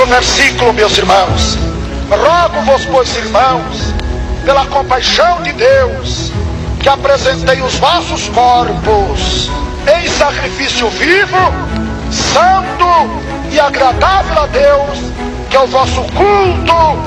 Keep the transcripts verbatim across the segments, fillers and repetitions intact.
o versículo, meus irmãos. Rogo-vos, pois, irmãos, pela compaixão de Deus, que apresentei os vossos corpos em sacrifício vivo, santo e agradável a Deus, que é o vosso culto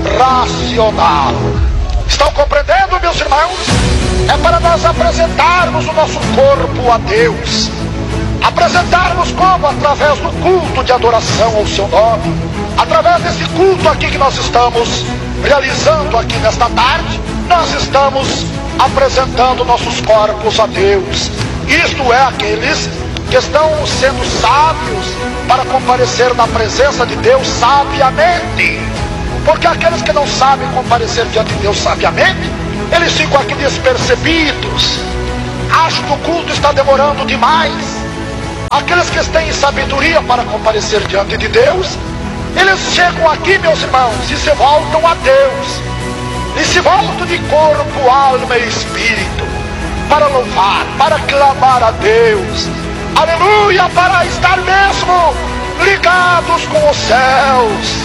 racional. Estão compreendendo, meus irmãos? É para nós apresentarmos o nosso corpo a Deus. Apresentarmos como? Através do culto de adoração ao seu nome. Através desse culto aqui que nós estamos realizando aqui nesta tarde, nós estamos apresentando nossos corpos a Deus. Isto é, aqueles que estão sendo sábios para comparecer na presença de Deus sabiamente. Porque aqueles que não sabem comparecer diante de Deus sabiamente, eles ficam aqui despercebidos, acham que o culto está demorando demais. Aqueles que têm sabedoria para comparecer diante de Deus, eles chegam aqui, meus irmãos, e se voltam a Deus, e se voltam de corpo, alma e espírito, para louvar, para clamar a Deus, aleluia, para estar mesmo ligados com os céus.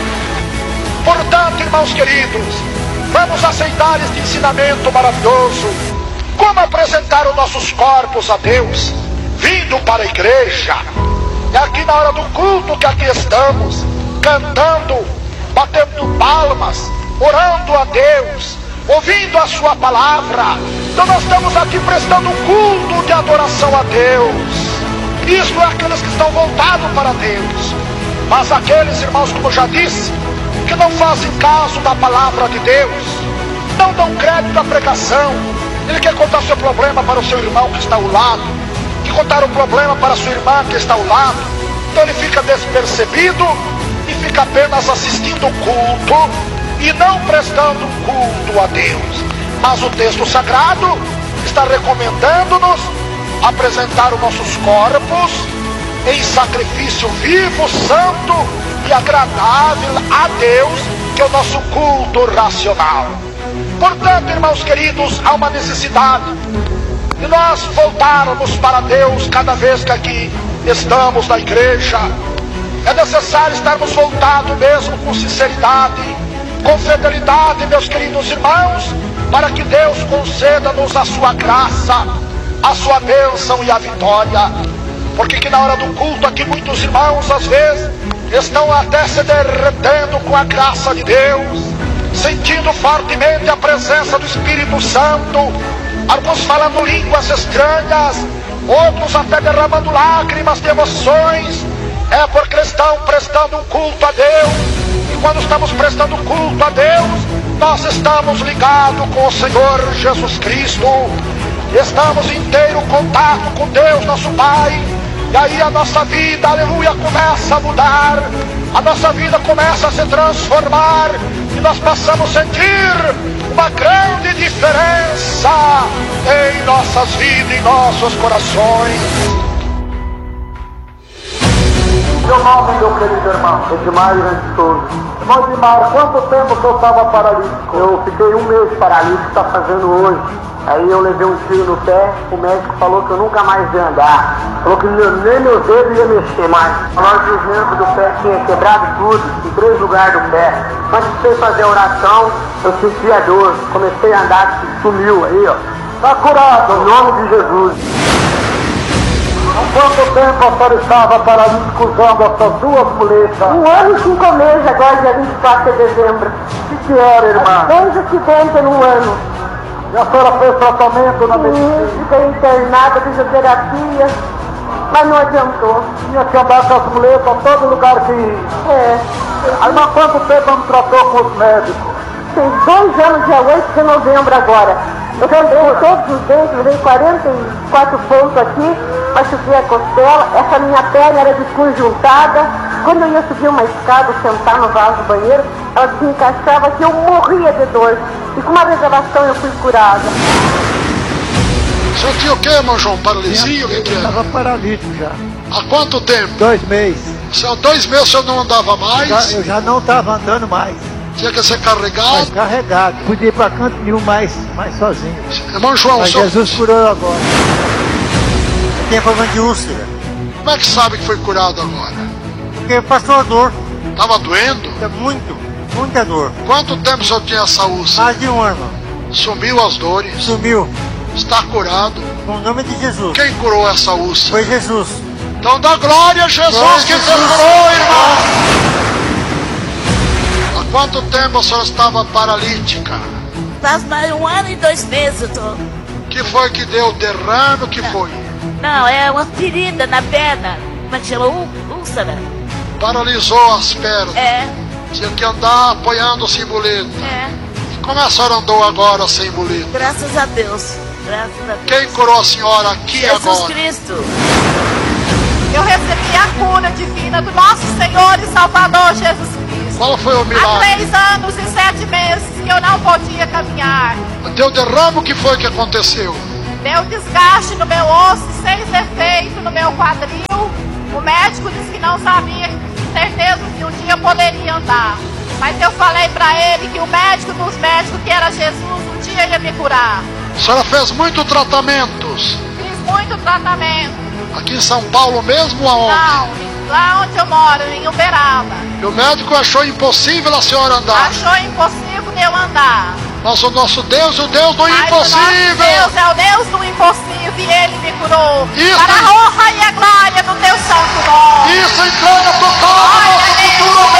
Portanto, irmãos queridos, vamos aceitar este ensinamento maravilhoso. Como apresentar os nossos corpos a Deus? Vindo para a igreja. É aqui na hora do culto que aqui estamos, cantando, batendo palmas, orando a Deus, ouvindo a sua palavra. Então nós estamos aqui prestando culto de adoração a Deus. Isto é aqueles que estão voltados para Deus. Mas aqueles, irmãos, como eu já disse, que não fazem caso da palavra de Deus, não dão crédito à pregação. Ele quer contar seu problema para o seu irmão que está ao lado, que contar o problema para a sua irmã que está ao lado. Então ele fica despercebido e fica apenas assistindo o culto e não prestando culto a Deus. Mas o texto sagrado está recomendando-nos apresentar os nossos corpos em sacrifício vivo, santo e agradável a Deus, que é o nosso culto racional. Portanto, irmãos queridos, há uma necessidade de nós voltarmos para Deus cada vez que aqui estamos na igreja. É necessário estarmos voltados mesmo com sinceridade, com fidelidade, meus queridos irmãos, para que Deus conceda-nos a sua graça, a sua bênção e a vitória. Porque que na hora do culto aqui muitos irmãos às vezes estão até se derretendo com a graça de Deus, sentindo fortemente a presença do Espírito Santo, alguns falando línguas estranhas, outros até derramando lágrimas de emoções. É porque estão prestando um culto a Deus, e quando estamos prestando culto a Deus, nós estamos ligados com o Senhor Jesus Cristo, estamos em inteiro contato com Deus nosso Pai. E aí a nossa vida, aleluia, começa a mudar, a nossa vida começa a se transformar, e nós passamos a sentir uma grande diferença em nossas vidas, em nossos corações. Meu nome, meu querido irmão, Edmar de Souza. Irmão Edmar, quanto tempo que eu estava paralítico? Eu fiquei um mês paralítico, está fazendo hoje. Aí eu levei um tiro no pé, o médico falou que eu nunca mais ia andar. Falou que nem meus dedos ia mexer mais. Falou que os nervos do pé tinha quebrado tudo, em três lugares do pé. Quando comecei a fazer a oração, eu senti a dor. Comecei a andar, sumiu aí, ó. Está curado, em nome de Jesus. Há quanto tempo a senhora estava paralítico usando essas duas muletas? Um ano e cinco meses, agora dia vinte e quatro de dezembro. O que, que era, irmã? Dois acidentes num ano. E a senhora fez tratamento na medicina? Sim, fiquei internada, fisioterapia, mas não adiantou. Tinha que andar com as muletas a todo lugar que ia. É. Aí, mas quanto tempo não tratou com os médicos? Tem dois anos, dia oito de novembro agora. Eu andei todos os dentes, eu dei quarenta e quatro pontos aqui, machuquei a costela, essa minha perna era desconjuntada. Quando eu ia subir uma escada, sentar no vaso do banheiro, ela se encaixava que eu morria de dor. E com uma revelação eu fui curada. O senhor tinha o que, irmão João? Paralisia? O que que é? Estava paralítico já. Há quanto tempo? Dois meses. Se há dois meses o senhor não andava mais? Já, eu já não estava andando mais. Tinha que ser carregado? Mas carregado. Podia ir para canto nenhum mais, mais sozinho. Irmão João, Mas o senhor... Jesus curou agora. Tem problema de úlcera. Como é que sabe que foi curado agora? Porque passou a dor. Tava doendo? É muito, muita dor. Quanto tempo o senhor tinha essa úlcera? Mais de um ano. Sumiu as dores? Sumiu. Está curado? Com o nome de Jesus. Quem curou essa úlcera? Foi Jesus. Então dá glória a Jesus Glória que a te Jesus. curou, irmão! Há quanto tempo a senhora estava paralítica? Faz mais um ano e dois meses eu tô. Que foi que deu derrame? O que foi? Não, é uma ferida na perna. Como é que chama? Ú- Úlcera. Paralisou as pernas. É, Tinha que andar apoiando-se em muleta. é. E como a senhora andou agora sem muleta? Graças a Deus. Graças a Deus. Quem curou a senhora aqui Jesus agora? Cristo. Eu recebi a cura divina do nosso Senhor e Salvador Jesus Cristo. Qual foi o Há milagre? três anos e sete meses que eu não podia caminhar. Deu derrame, o que foi que aconteceu? Deu desgaste no meu osso, seis defeitos no meu quadril. O médico disse que não sabia, certeza que um dia eu poderia andar. Mas eu falei pra ele que o médico dos médicos, que era Jesus, um dia ia me curar. A senhora fez muitos tratamentos. Fiz muito tratamento. Aqui em São Paulo mesmo, aonde? Não, lá onde eu moro, em Uberaba. E o médico achou impossível a senhora andar. Achou impossível de eu andar. Mas o nosso Deus, o Deus do Mas o nosso impossível. Deus é o Deus do impossível e Ele me curou. Isso. Para a honra e a glória do Teu santo nome. Isso entrega total no Glória nosso a Deus,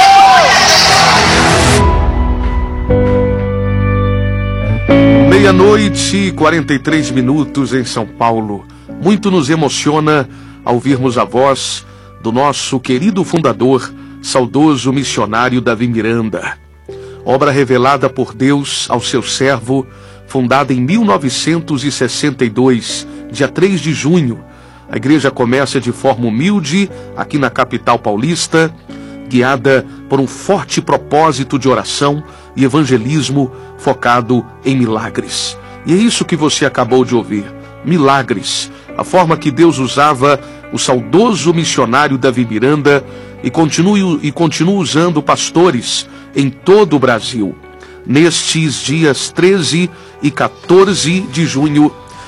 futuro, meu. Meia-noite e quarenta e três minutos em São Paulo. Muito nos emociona ao ouvirmos a voz do nosso querido fundador, saudoso missionário Davi Miranda. Obra revelada por Deus ao seu servo, fundada em mil novecentos e sessenta e dois, dia três de junho. A igreja começa de forma humilde, aqui na capital paulista, guiada por um forte propósito de oração e evangelismo focado em milagres. E é isso que você acabou de ouvir, milagres. A forma que Deus usava o saudoso missionário Davi Miranda e continua, e continua usando pastores em todo o Brasil. Nestes dias treze e quatorze de junho,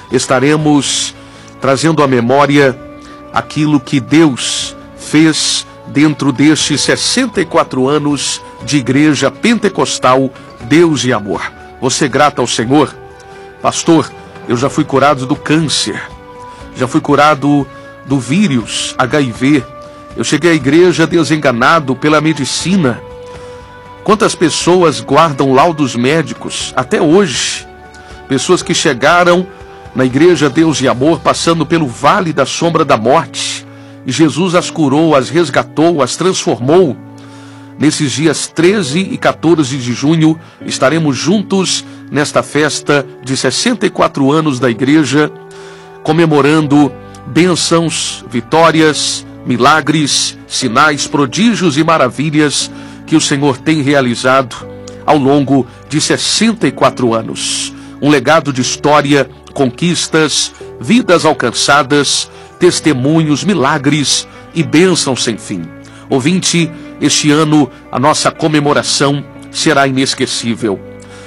estaremos trazendo à memória aquilo que Deus fez dentro destes sessenta e quatro anos de igreja pentecostal Deus e Amor. Você grata ao Senhor? Pastor, eu já fui curado do câncer, já fui curado do vírus H I V, eu cheguei à igreja desenganado pela medicina. Quantas pessoas guardam laudos médicos até hoje? Pessoas que chegaram na igreja Deus e Amor passando pelo vale da sombra da morte, e Jesus as curou, as resgatou, as transformou. Nesses dias treze e quatorze de junho, estaremos juntos nesta festa de sessenta e quatro anos da igreja, comemorando bênçãos, vitórias, milagres, sinais, prodígios e maravilhas que o Senhor tem realizado ao longo de sessenta e quatro anos. Um legado de história, conquistas, vidas alcançadas, testemunhos, milagres e bênçãos sem fim. Ouvinte, este ano a nossa comemoração será inesquecível.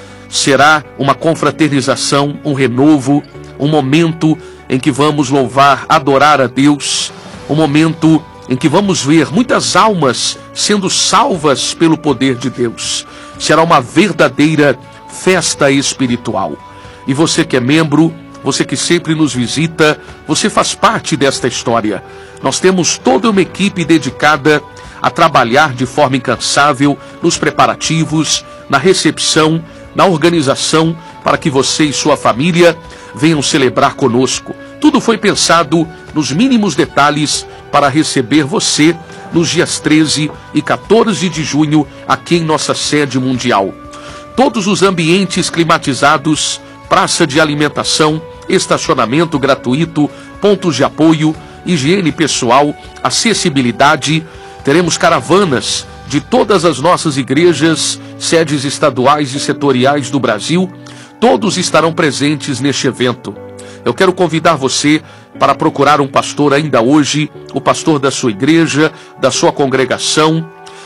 Será uma confraternização, um renovo, um momento em que vamos louvar, adorar a Deus, um momento em que vamos ver muitas almas sendo salvas pelo poder de Deus. Será uma verdadeira festa espiritual. E você que é membro, você que sempre nos visita, você faz parte desta história. Nós temos toda uma equipe dedicada a trabalhar de forma incansável nos preparativos, na recepção, na organização, para que você e sua família venham celebrar conosco. Tudo foi pensado nos mínimos detalhes para receber você nos dias treze e quatorze de junho aqui em nossa sede mundial. Todos os ambientes climatizados, praça de alimentação, estacionamento gratuito, pontos de apoio, higiene pessoal, acessibilidade. Teremos caravanas de todas as nossas igrejas, sedes estaduais e setoriais do Brasil. Todos estarão presentes neste evento. Eu quero convidar você para procurar um pastor ainda hoje, o pastor da sua igreja, da sua congregação,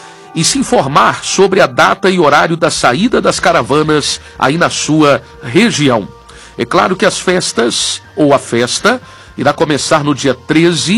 e se informar sobre a data e horário da saída das caravanas aí na sua região. É claro que as festas, ou a festa, irá começar no dia treze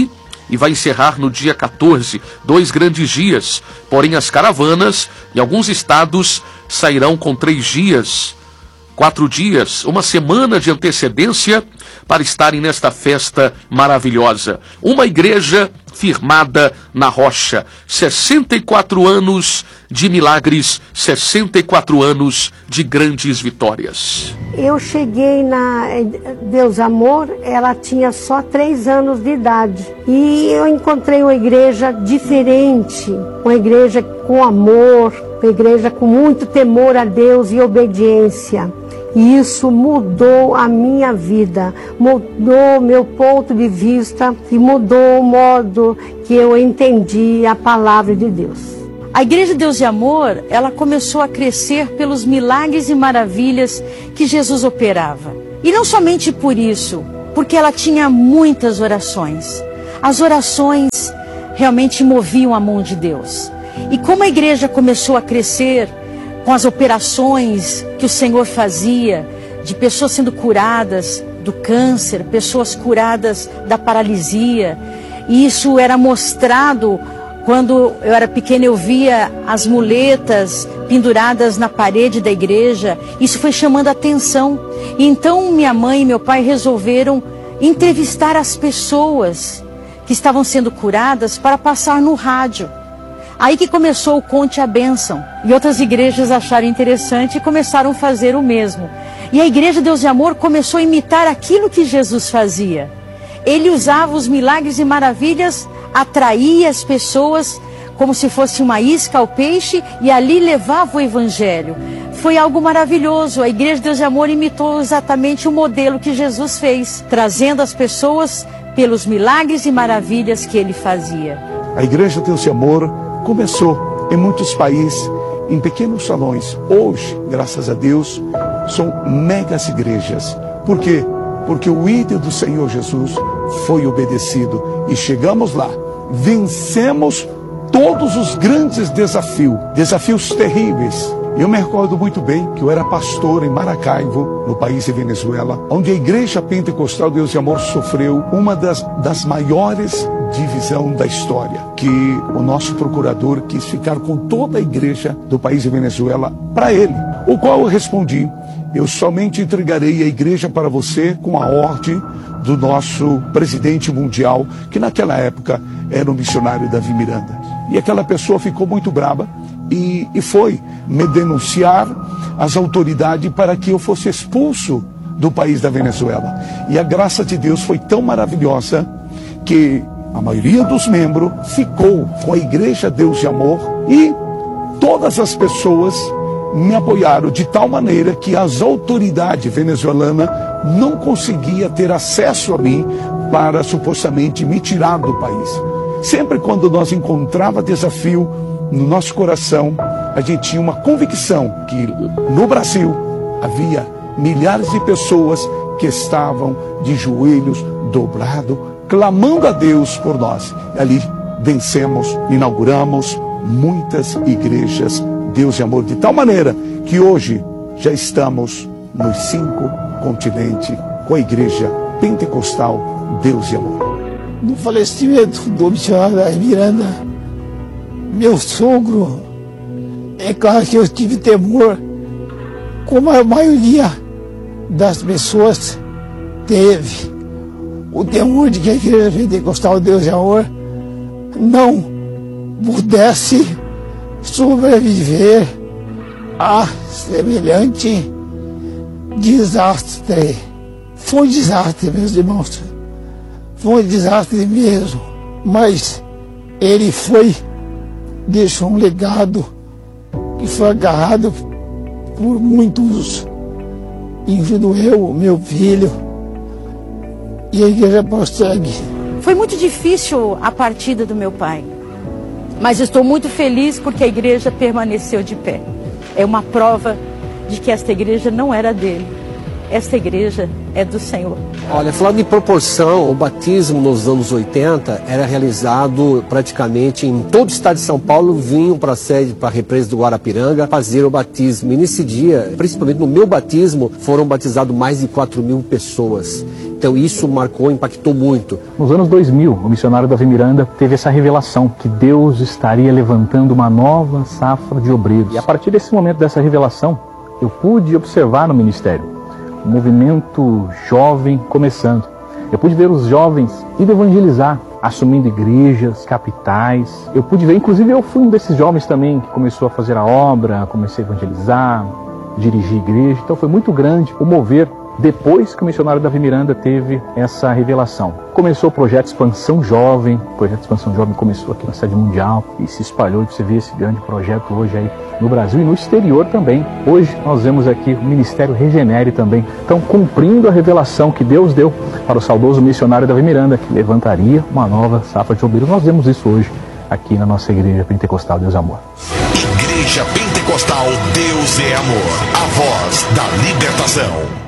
e vai encerrar no dia quatorze, dois grandes dias. Porém, as caravanas em alguns estados sairão com três dias, quatro dias, uma semana de antecedência para estarem nesta festa maravilhosa. Uma igreja firmada na rocha, sessenta e quatro anos de milagres, sessenta e quatro anos de grandes vitórias. Eu cheguei na Deus Amor, ela tinha só três anos de idade. E eu encontrei uma igreja diferente, uma igreja com amor, uma igreja com muito temor a Deus e obediência. E isso mudou a minha vida, mudou meu ponto de vista e mudou o modo que eu entendi a palavra de Deus. A Igreja Deus de Amor, ela começou a crescer pelos milagres e maravilhas que Jesus operava. E não somente por isso, porque ela tinha muitas orações. As orações realmente moviam a mão de Deus. E como a igreja começou a crescer com as operações que o Senhor fazia, de pessoas sendo curadas do câncer, pessoas curadas da paralisia, e isso era mostrado. Quando eu era pequena, eu via as muletas penduradas na parede da igreja. Isso foi chamando a atenção. E então minha mãe e meu pai resolveram entrevistar as pessoas que estavam sendo curadas para passar no rádio. Aí que começou o Conte a Bênção. E outras igrejas acharam interessante e começaram a fazer o mesmo. E a Igreja Deus de Amor começou a imitar aquilo que Jesus fazia. Ele usava os milagres e maravilhas, atraía as pessoas como se fosse uma isca ao peixe e ali levava o evangelho. Foi algo maravilhoso. A Igreja Deus de Amor imitou exatamente o modelo que Jesus fez, trazendo as pessoas pelos milagres e maravilhas que ele fazia. A Igreja Deus de Amor começou em muitos países, em pequenos salões. Hoje, graças a Deus, são megas igrejas. Por quê? Porque o ídolo do Senhor Jesus foi obedecido e chegamos lá. Vencemos todos os grandes desafios, desafios terríveis. Eu me recordo muito bem que eu era pastor em Maracaibo, no país de Venezuela, onde a Igreja Pentecostal Deus de Amor sofreu uma das, das maiores divisões da história, que o nosso procurador quis ficar com toda a igreja do país de Venezuela para ele, o qual eu respondi: eu somente entregarei a igreja para você com a ordem do nosso presidente mundial, que naquela época era o missionário Davi Miranda. E aquela pessoa ficou muito brava e, e foi me denunciar às autoridades para que eu fosse expulso do país da Venezuela. E a graça de Deus foi tão maravilhosa que a maioria dos membros ficou com a Igreja Deus de Amor e todas as pessoas me apoiaram de tal maneira que as autoridades venezuelanas não conseguiam ter acesso a mim para supostamente me tirar do país. Sempre quando nós encontrava desafio no nosso coração, a gente tinha uma convicção que no Brasil havia milhares de pessoas que estavam de joelhos dobrados, clamando a Deus por nós. E ali vencemos, inauguramos muitas igrejas Deus de Amor, de tal maneira que hoje já estamos nos cinco continentes com a Igreja Pentecostal Deus de Amor. No falecimento do missionário Davi Miranda, meu sogro, é claro que eu tive temor, como a maioria das pessoas teve, o temor de que a Igreja Pentecostal Deus de Amor não pudesse sobreviver a semelhante desastre. Foi um desastre, meus irmãos. Foi um desastre mesmo. Mas ele foi, deixou um legado que foi agarrado por muitos, incluindo eu, meu filho, e a igreja prossegue. Foi muito difícil a partida do meu pai. Mas estou muito feliz porque a igreja permaneceu de pé. É uma prova de que esta igreja não era dele, esta igreja é do Senhor. Olha, falando em proporção, o batismo nos anos oitenta era realizado praticamente em todo o estado de São Paulo, vinham para a sede, para a represa do Guarapiranga, fazer o batismo. E nesse dia, principalmente no meu batismo, foram batizados mais de quatro mil pessoas. Então isso marcou, impactou muito. Nos anos dois mil, o missionário Davi Miranda teve essa revelação que Deus estaria levantando uma nova safra de obreiros. E a partir desse momento, dessa revelação, eu pude observar no ministério um movimento jovem começando. Eu pude ver os jovens indo evangelizar, assumindo igrejas, capitais. Eu pude ver, inclusive eu fui um desses jovens também que começou a fazer a obra, comecei a evangelizar, dirigir igreja. Então foi muito grande o mover depois que o missionário Davi Miranda teve essa revelação. Começou o projeto Expansão Jovem, o projeto Expansão Jovem começou aqui na sede mundial e se espalhou, e você vê esse grande projeto hoje aí no Brasil e no exterior também. Hoje nós vemos aqui o Ministério Regenere também. Então, cumprindo a revelação que Deus deu para o saudoso missionário Davi Miranda, que levantaria uma nova safra de obreiros. Nós vemos isso hoje aqui na nossa Igreja Pentecostal Deus é Amor. Igreja Pentecostal Deus é Amor, a voz da libertação.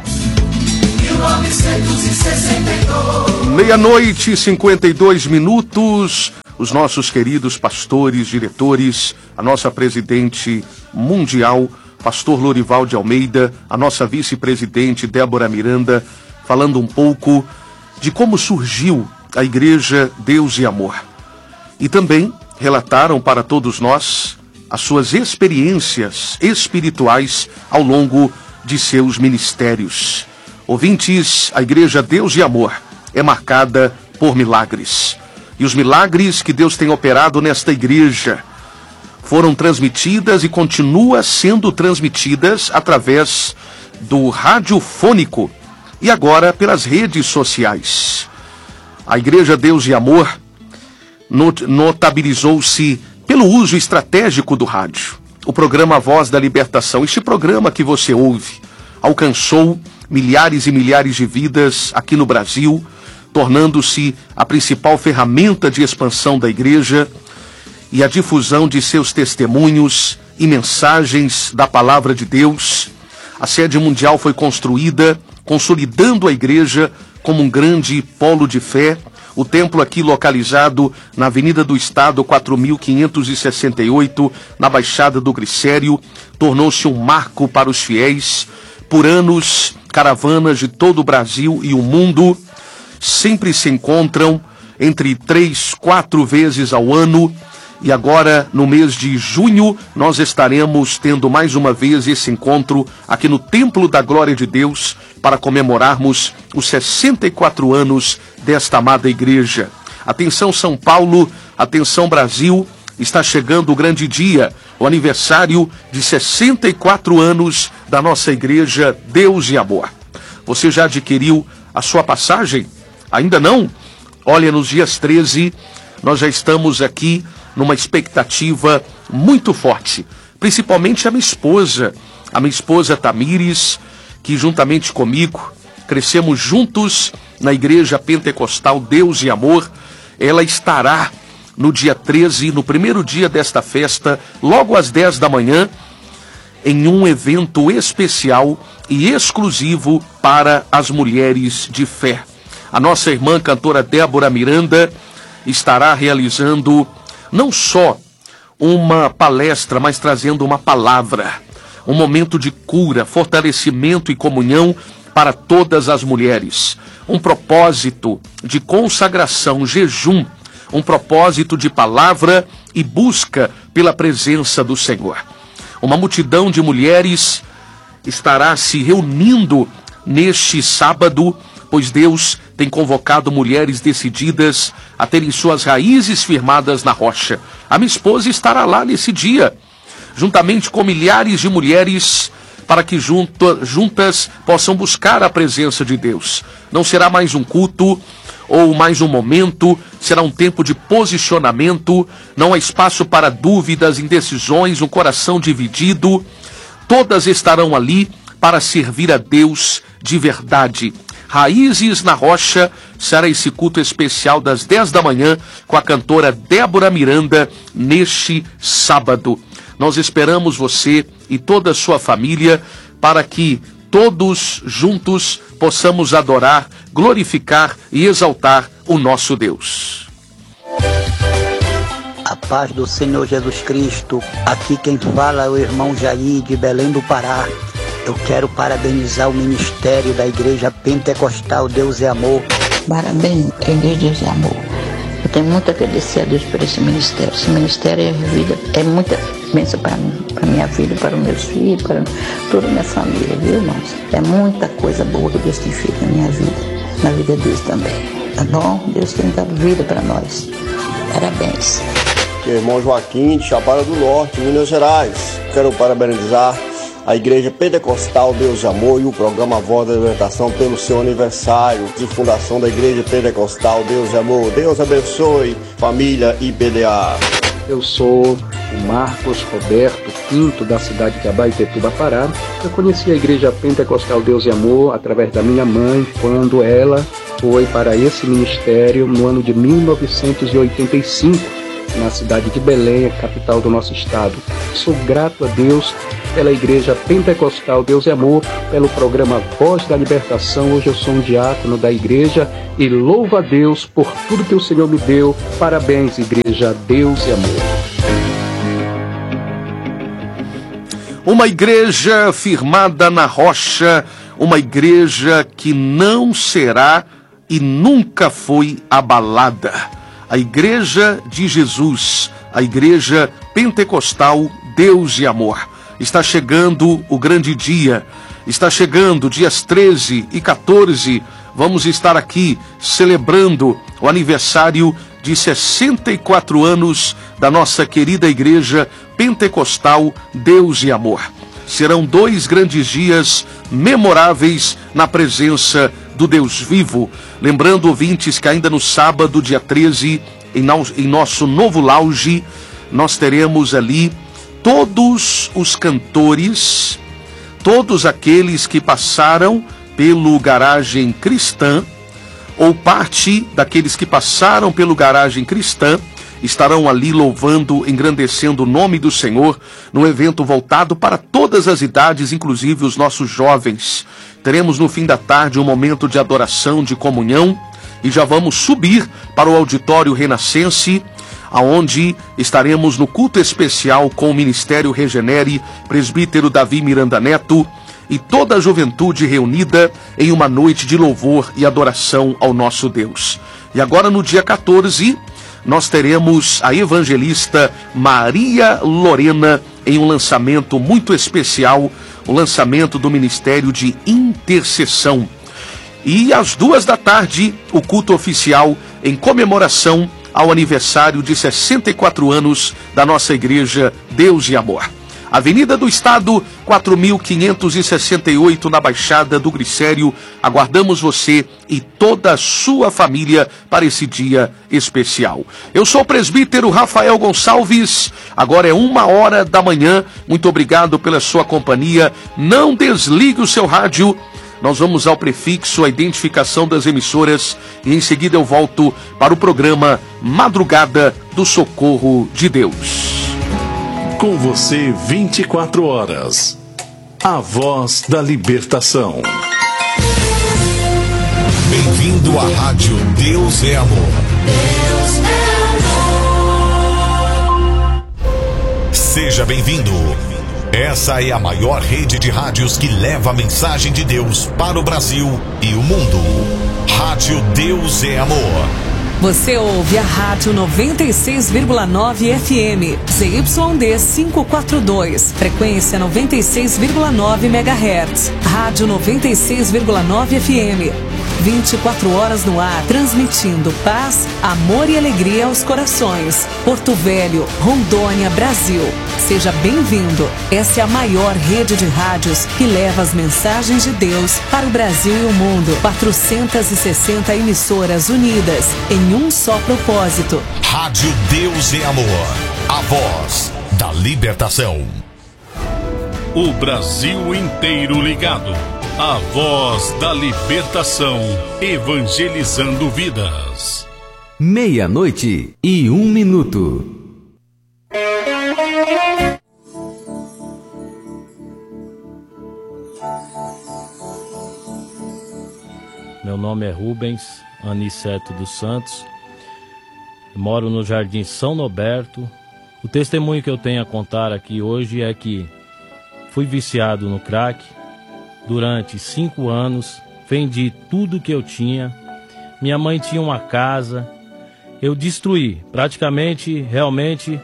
Meia-noite e cinquenta e dois minutos. Os nossos queridos pastores, diretores, a nossa presidente mundial, pastor Lorival de Almeida, a nossa vice-presidente Débora Miranda, falando um pouco de como surgiu a Igreja Deus e Amor. E também relataram para todos nós as suas experiências espirituais ao longo de seus ministérios. Ouvintes, a Igreja Deus e Amor é marcada por milagres. E os milagres que Deus tem operado nesta igreja foram transmitidas e continuam sendo transmitidas através do radiofônico e agora pelas redes sociais. A Igreja Deus e Amor not- notabilizou-se pelo uso estratégico do rádio. O programa Voz da Libertação, este programa que você ouve, alcançou milhares e milhares de vidas aqui no Brasil, tornando-se a principal ferramenta de expansão da igreja e a difusão de seus testemunhos e mensagens da palavra de Deus. A sede mundial foi construída, consolidando a igreja como um grande polo de fé. O templo aqui localizado na Avenida do Estado, quatro mil quinhentos e sessenta e oito, na Baixada do Glicério, tornou-se um marco para os fiéis. Por anos, caravanas de todo o Brasil e o mundo sempre se encontram entre três, quatro vezes ao ano. E agora, no mês de junho, nós estaremos tendo mais uma vez esse encontro aqui no Templo da Glória de Deus para comemorarmos os sessenta e quatro anos desta amada igreja. Atenção São Paulo, atenção Brasil, está chegando o grande dia, o aniversário de sessenta e quatro anos da nossa Igreja Deus e Amor. Você já adquiriu a sua passagem? Ainda não? Olha, nos dias treze, nós já estamos aqui numa expectativa muito forte, principalmente a minha esposa, a minha esposa Tamires, que juntamente comigo crescemos juntos na Igreja Pentecostal Deus e Amor. Ela estará no dia treze, no primeiro dia desta festa, logo às dez da manhã, em um evento especial e exclusivo para as mulheres de fé. A nossa irmã cantora Débora Miranda estará realizando não só uma palestra, mas trazendo uma palavra, um momento de cura, fortalecimento e comunhão para todas as mulheres. Um propósito de consagração, jejum, um propósito de palavra e busca pela presença do Senhor. Uma multidão de mulheres estará se reunindo neste sábado, pois Deus tem convocado mulheres decididas a terem suas raízes firmadas na rocha. A minha esposa estará lá nesse dia, juntamente com milhares de mulheres, para que junto, juntas possam buscar a presença de Deus. Não será mais um culto ou mais um momento, será um tempo de posicionamento, não há espaço para dúvidas, indecisões, um coração dividido. Todas estarão ali para servir a Deus de verdade. Raízes na Rocha será esse culto especial das dez da manhã com a cantora Débora Miranda neste sábado. Nós esperamos você e toda a sua família para que todos juntos possamos adorar, glorificar e exaltar o nosso Deus. A paz do Senhor Jesus Cristo. Aqui quem fala é o irmão Jair de Belém do Pará. Eu quero parabenizar o ministério da Igreja Pentecostal Deus é Amor. Parabéns, Igreja Deus é Amor. Eu tenho muito a agradecer a Deus por esse ministério. Esse ministério é vida, é muita bênção para mim, para minha vida, para os meus filhos, para toda a minha família, viu, irmãos? É muita coisa boa que Deus tem feito na minha vida, na vida deles também. Tá bom? Deus tem dado vida para nós. Parabéns. Irmão Joaquim, de Chapada do Norte, Minas Gerais. Quero parabenizar a Igreja Pentecostal Deus de Amor e o programa Voz da Libertação pelo seu aniversário de fundação da Igreja Pentecostal Deus de Amor. Deus abençoe, família I P D A. Eu sou o Marcos Roberto Quinto, da cidade de Abaetetuba, Pará. Eu conheci a Igreja Pentecostal Deus de Amor através da minha mãe, quando ela foi para esse ministério no ano de mil novecentos e oitenta e cinco, na cidade de Belém, a capital do nosso estado. Sou grato a Deus pela Igreja Pentecostal Deus é Amor, pelo programa Voz da Libertação. Hoje eu sou um diácono da igreja e louvo a Deus por tudo que o Senhor me deu. Parabéns, Igreja Deus é Amor. Uma igreja firmada na rocha, uma igreja que não será e nunca foi abalada. A Igreja de Jesus, a Igreja Pentecostal Deus e Amor. Está chegando o grande dia, está chegando dias treze e quatorze, vamos estar aqui celebrando o aniversário de sessenta e quatro anos da nossa querida Igreja Pentecostal Deus e Amor. Serão dois grandes dias memoráveis na presença do Deus vivo. Lembrando, ouvintes, que ainda no sábado, dia treze, em, no, em nosso novo lounge, nós teremos ali todos os cantores, todos aqueles que passaram pelo Garagem Cristã, ou parte daqueles que passaram pelo Garagem Cristã, estarão ali louvando, engrandecendo o nome do Senhor, num evento voltado para todas as idades, inclusive os nossos jovens. Teremos no fim da tarde um momento de adoração, de comunhão, e já vamos subir para o Auditório Renascense, aonde estaremos no culto especial com o Ministério Regenere, presbítero Davi Miranda Neto, e toda a juventude reunida em uma noite de louvor e adoração ao nosso Deus. E agora no dia quatorze, nós teremos a evangelista Maria Lorena em um lançamento muito especial, o lançamento do Ministério de Intercessão. E às duas da tarde, o culto oficial em comemoração ao aniversário de sessenta e quatro anos da nossa Igreja Deus e Amor. Avenida do Estado, quatro mil quinhentos e sessenta e oito, na Baixada do Glicério. Aguardamos você e toda a sua família para esse dia especial. Eu sou o presbítero Rafael Gonçalves. Agora é uma hora da manhã. Muito obrigado pela sua companhia. Não desligue o seu rádio. Nós vamos ao prefixo, a identificação das emissoras, e em seguida eu volto para o programa Madrugada do Socorro de Deus. Com você vinte e quatro horas. A Voz da Libertação. Bem-vindo à Rádio Deus é Amor. Deus é amor. Seja bem-vindo. Essa é a maior rede de rádios que leva a mensagem de Deus para o Brasil e o mundo. Rádio Deus é Amor. Você ouve a Rádio noventa e seis vírgula nove F M, Z Y D quinhentos e quarenta e dois, frequência noventa e seis vírgula nove megahertz. Rádio noventa e seis vírgula nove F M, vinte e quatro horas no ar, transmitindo paz, amor e alegria aos corações. Porto Velho, Rondônia, Brasil. Seja bem-vindo. Essa é a maior rede de rádios que leva as mensagens de Deus para o Brasil e o mundo. quatrocentas e sessenta emissoras unidas em um só propósito. Rádio Deus é Amor. A voz da libertação. O Brasil inteiro ligado. A voz da libertação, evangelizando vidas. Meia-noite e um minuto. Meu nome é Rubens Aniceto dos Santos. Moro no Jardim São Noberto. O testemunho que eu tenho a contar aqui hoje é que fui viciado no crack durante cinco anos. Vendi tudo que eu tinha. Minha mãe tinha uma casa. Eu destruí. Praticamente, realmente,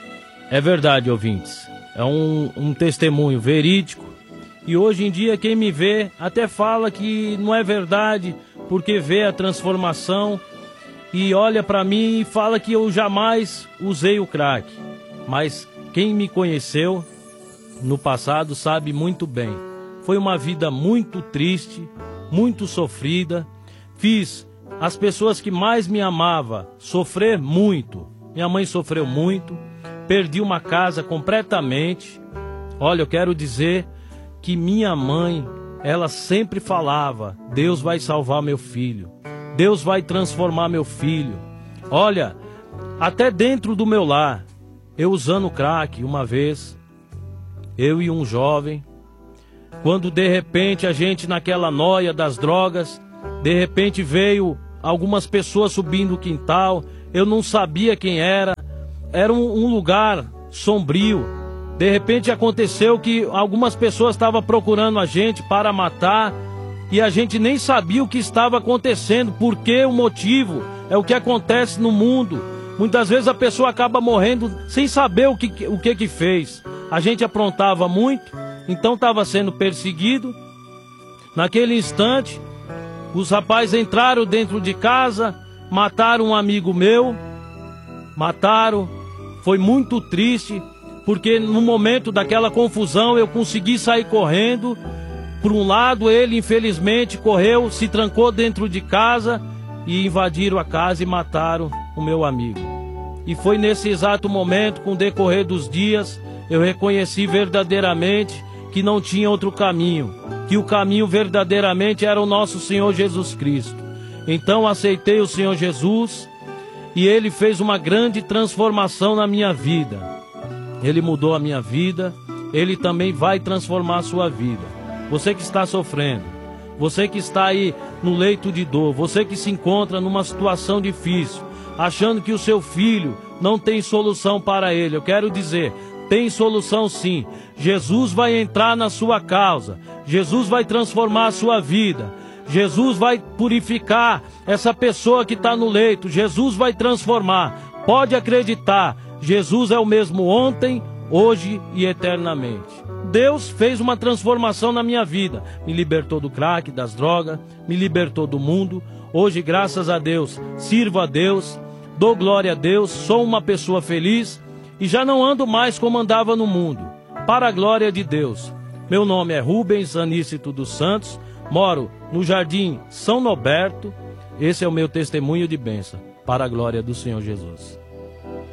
é verdade, ouvintes. É um, um testemunho verídico. E hoje em dia quem me vê até fala que não é verdade, porque vê a transformação e olha para mim e fala que eu jamais usei o crack. Mas quem me conheceu no passado sabe muito bem. Foi uma vida muito triste, muito sofrida. Fiz as pessoas que mais me amavam sofrer muito. Minha mãe sofreu muito. Perdi uma casa completamente. Olha, eu quero dizer que minha mãe, ela sempre falava: Deus vai salvar meu filho, Deus vai transformar meu filho. Olha, até dentro do meu lar, eu usando crack uma vez, eu e um jovem, quando de repente a gente naquela noia das drogas, de repente veio algumas pessoas subindo o quintal, eu não sabia quem era, era um, um lugar sombrio. De repente aconteceu que algumas pessoas estavam procurando a gente para matar e a gente nem sabia o que estava acontecendo, porque o motivo é o que acontece no mundo. Muitas vezes a pessoa acaba morrendo sem saber o que, o que que fez. A gente aprontava muito, então estava sendo perseguido. Naquele instante, os rapazes entraram dentro de casa, mataram um amigo meu, mataram, foi muito triste. Porque no momento daquela confusão eu consegui sair correndo. Por um lado ele infelizmente correu, se trancou dentro de casa e invadiram a casa e mataram o meu amigo. E foi nesse exato momento, com o decorrer dos dias, eu reconheci verdadeiramente que não tinha outro caminho, que o caminho verdadeiramente era o nosso Senhor Jesus Cristo. Então aceitei o Senhor Jesus e Ele fez uma grande transformação na minha vida. Ele mudou a minha vida, Ele também vai transformar a sua vida. Você que está sofrendo, você que está aí no leito de dor, você que se encontra numa situação difícil, achando que o seu filho não tem solução para ele, eu quero dizer, tem solução sim. Jesus vai entrar na sua causa, Jesus vai transformar a sua vida, Jesus vai purificar essa pessoa que está no leito, Jesus vai transformar, pode acreditar. Jesus é o mesmo ontem, hoje e eternamente. Deus fez uma transformação na minha vida. Me libertou do crack, das drogas, me libertou do mundo. Hoje, graças a Deus, sirvo a Deus, dou glória a Deus, sou uma pessoa feliz e já não ando mais como andava no mundo. Para a glória de Deus. Meu nome é Rubens Aníceto dos Santos, moro no Jardim São Noberto. Esse é o meu testemunho de bênção. Para a glória do Senhor Jesus.